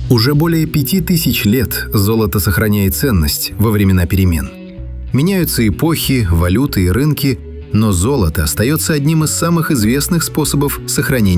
Уже более 5000 лет золото сохраняет ценность во времена перемен. Меняются эпохи, валюты и рынки, но золото остается одним из самых известных способов сохранения